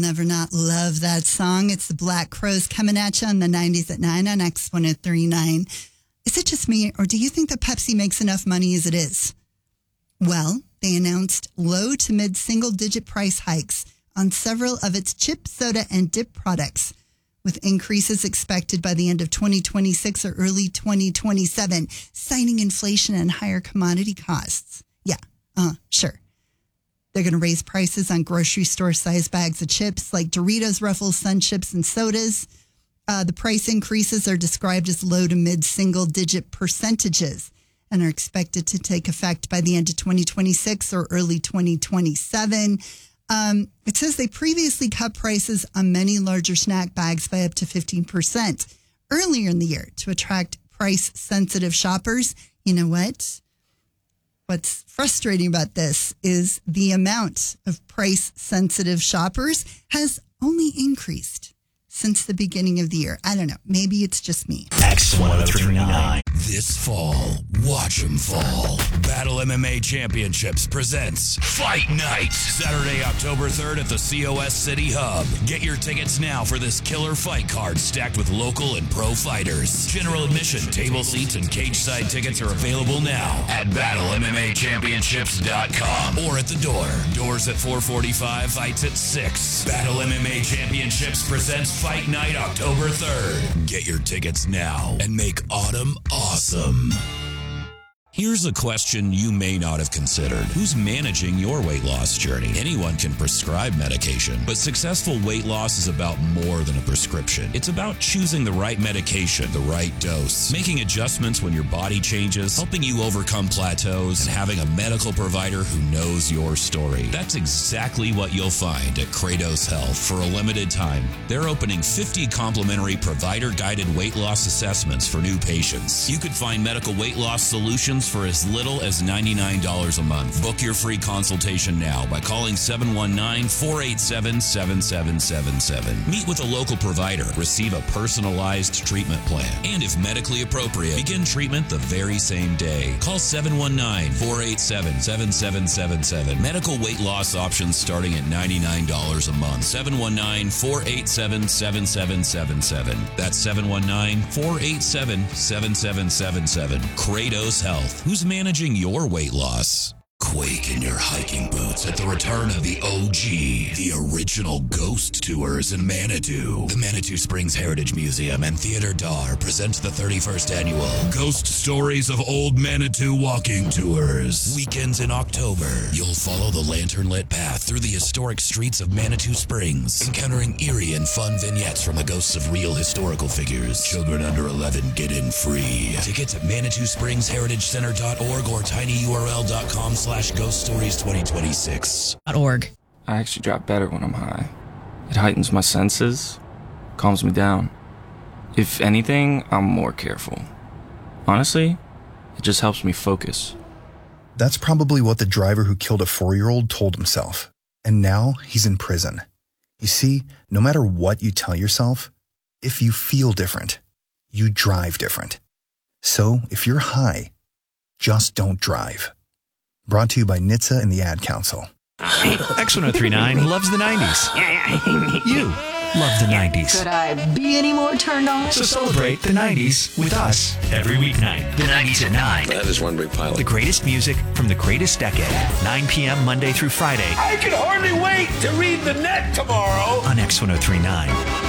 Never not love that song. It's the Black Crowes coming at you on the 90s at 9 on X1039. Is it just me, or do you think that Pepsi makes enough money as it is? Well, they announced low to mid single-digit price hikes on several of its chip, soda, and dip products, with increases expected by the end of 2026 or early 2027, citing inflation and higher commodity costs. Yeah, sure. They're going to raise prices on grocery store size bags of chips like Doritos, Ruffles, Sun Chips, and sodas. The price increases are described as low to mid single digit percentages and are expected to take effect by the end of 2026 or early 2027. It says they previously cut prices on many larger snack bags by up to 15% earlier in the year to attract price sensitive shoppers. You know what? What's frustrating about this is the amount of price-sensitive shoppers has only increased since the beginning of the year. I don't know. Maybe it's just me. X1039. This fall, watch 'em fall. Battle MMA Championships presents Fight Night. Saturday, October 3rd at the COS City Hub. Get your tickets now for this killer fight card stacked with local and pro fighters. General admission, table seats, and cage side tickets are available now at BattleMMAChampionships.com or at the door. Doors at 4:45, fights at 6. Battle MMA Championships presents Fight Night October 3rd. Get your tickets now and make autumn awesome. Here's a question you may not have considered. Who's managing your weight loss journey? Anyone can prescribe medication, but successful weight loss is about more than a prescription. It's about choosing the right medication, the right dose, making adjustments when your body changes, helping you overcome plateaus, and having a medical provider who knows your story. That's exactly what you'll find at Kratos Health. For a limited time, they're opening 50 complimentary provider-guided weight loss assessments for new patients. You could find medical weight loss solutions for as little as $99 a month. Book your free consultation now by calling 719-487-7777. Meet with a local provider. Receive a personalized treatment plan. And if medically appropriate, begin treatment the very same day. Call 719-487-7777. Medical weight loss options starting at $99 a month. 719-487-7777. That's 719-487-7777. Kratos Health. Who's managing your weight loss? Quake in your hiking boots at the return of the OG, the original Ghost Tours in Manitou. The Manitou Springs Heritage Museum and Theater Dar presents the 31st annual Ghost Stories of Old Manitou Walking Tours. Weekends in October, you'll follow the lantern-lit path through the historic streets of Manitou Springs, encountering eerie and fun vignettes from the ghosts of real historical figures. Children under 11 get in free. Tickets at ManitouSpringsHeritageCenter.org or tinyurl.com/Ghost Stories 2026. .org. I actually drop better when I'm high. It heightens my senses, calms me down. If anything, I'm more careful. Honestly, it just helps me focus. That's probably what the driver who killed a 4-year-old told himself. And now he's in prison. You see, no matter what you tell yourself, if you feel different, you drive different. So if you're high, just don't drive. Brought to you by NHTSA and the Ad Council. X1039 loves the 90s. You love the 90s. Could I be any more turned on? So celebrate the 90s with us every weeknight. The 90s at 9. That is one big pile. The greatest music from the greatest decade. 9 p.m. Monday through Friday. I can hardly wait to read the net tomorrow. On X1039.